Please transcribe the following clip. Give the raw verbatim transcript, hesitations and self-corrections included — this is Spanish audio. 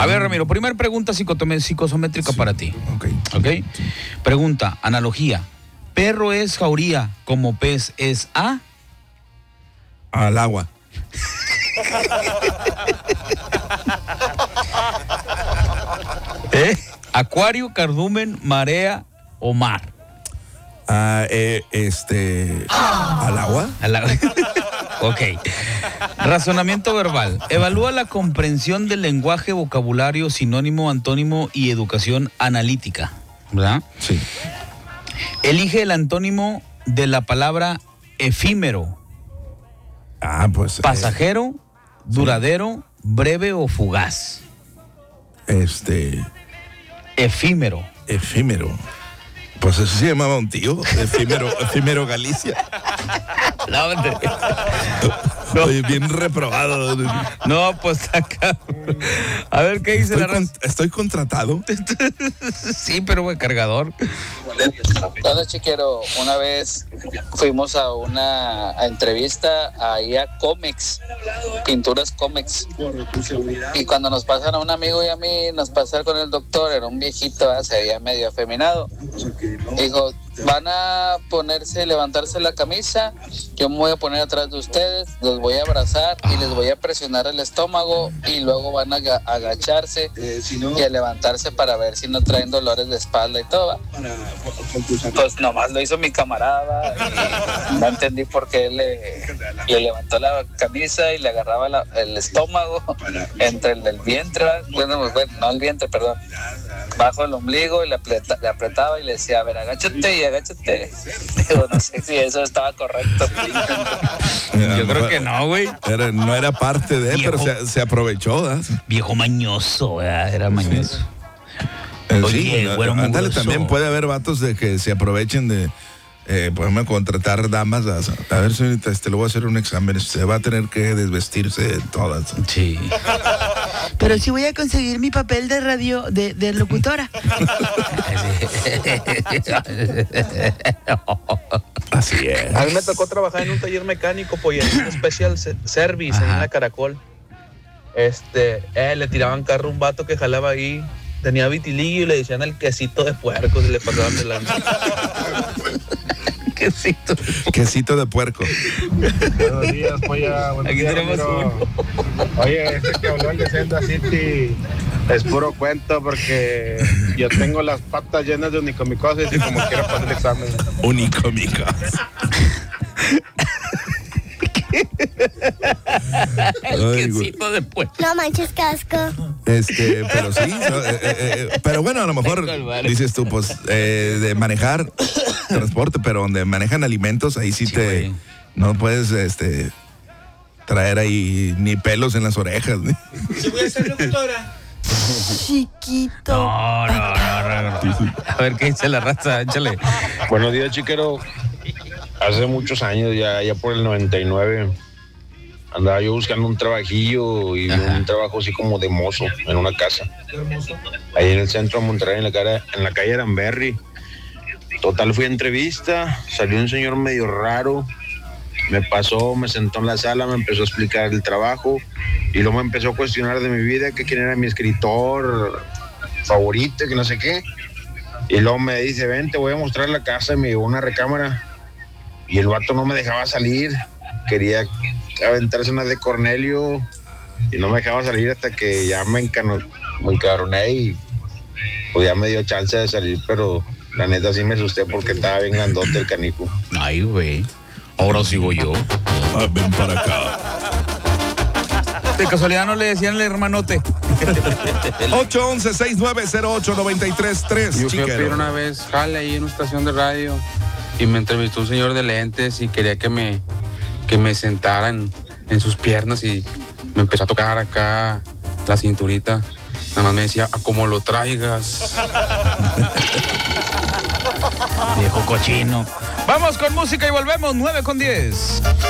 A ver, Ramiro, primera pregunta psicotome- psicosométrica Sí. para ti. Ok. ¿Ok? Pregunta, analogía. Perro es jauría, como pez es a... Al agua. ¿Eh? Acuario, cardumen, marea o mar. Ah, eh, este. ¿Al agua? A la- Ok. Razonamiento verbal. Evalúa la comprensión del lenguaje, vocabulario, sinónimo, antónimo y educación analítica. ¿Verdad? Sí. Elige el antónimo de la palabra efímero. Ah, pues. eh, Pasajero, duradero, breve o fugaz. este. Efímero. Efímero. Pues eso se llamaba un tío. Efímero, efímero Galicia. No, hombre. Oye, bien reprobado. No, pues acá. A ver qué dice Estoy, la con- raza. estoy contratado. Sí, pero buen cargador. Entonces, chiquero, una vez fuimos a una a entrevista ahí a Comex, Pinturas Comex. Y cuando nos pasaron a un amigo y a mí, nos pasaron con el doctor, era un viejito, ¿verdad? Se veía medio afeminado. Dijo, van a ponerse, levantarse la camisa, yo me voy a poner atrás de ustedes, los voy a abrazar y les voy a presionar el estómago y luego van a aga- agacharse y a levantarse para ver si no traen dolores de espalda y todo. ¿va? Pues nomás lo hizo mi camarada y no entendí por qué le, le levantó la camisa y le agarraba la- el estómago entre el, el vientre, ¿va? bueno, bueno, no el vientre, perdón, bajo el ombligo y le, aprieta- le apretaba y le decía, a ver, agáchate y agáchate. Digo, no sé si eso estaba correcto. Yo creo que no, güey. Era- no era parte de, Viejo. pero se, se aprovechó. ¿verdad? Viejo mañoso, ¿verdad? Era mañoso. Eh, Oye, sí, güero ándale, mugroso. también puede haber vatos de que se aprovechen de, eh, podemos contratar damas. A, a ver, señorita, este, le voy a hacer un examen. Se va a tener que desvestirse de todas. Sí. Pero sí voy a conseguir mi papel de radio, de, de locutora. Así es. A mí me tocó trabajar en un taller mecánico, pues, en un special se- service ahí en la Caracol. Este, eh, le tiraban carro a un vato que jalaba ahí, tenía vitiligo y le decían el quesito de puerco, se le pasaban de lanza. Quesito. Quesito de puerco. Buenos días, polla. Buenos Aquí días, tenemos Ramiro. Oye, ese que habló el de Senda City es puro cuento porque yo tengo las patas llenas de unicomicosis y como quiero pasar el examen. Unicómica. El Ay, güey. quesito de puerco. No manches casco. Este, pero sí, no, eh, eh, eh, pero bueno, a lo mejor Calvario. dices tú, pues, eh, de manejar transporte, pero donde manejan alimentos, ahí sí, Sí, te, güey. no puedes, este, traer ahí ni pelos en las orejas. ¿no? Si voy a ser locutora. Chiquito. No, no, no, no, no. A ver qué dice la raza, échale. Buenos días, chiquero. Hace muchos años, ya, ya por el noventa y nueve, andaba yo buscando un trabajillo y Ajá. un trabajo así como de mozo en una casa. Ahí en el centro de Monterrey, en la, cara, en la calle Aramberry. Total, fui a entrevista, salió un señor medio raro, me pasó, me sentó en la sala, me empezó a explicar el trabajo y luego me empezó a cuestionar de mi vida, que quién era mi escritor favorito, que no sé qué. Y luego me dice, ven, te voy a mostrar la casa, y me llevó una recámara. Y el vato no me dejaba salir, quería aventarse una de Cornelio y no me dejaba salir hasta que ya me, encano, me encabroné y pues ya me dio chance de salir, pero la neta sí me asusté porque estaba bien grandote el canijo. Ay, güey. Ahora sigo yo. Ah, ven para acá. De casualidad no le decían el hermanote. ocho once, sesenta y nueve cero ocho, noventa y tres tres. Yo fui a pedir chiquero. una vez jale ahí en una estación de radio y me entrevistó un señor de lentes y quería que me, que me sentara en, en sus piernas y me empezó a tocar acá la cinturita. Nada más me decía, a como lo traigas. Viejo cochino. Vamos con música y volvemos, nueve con diez.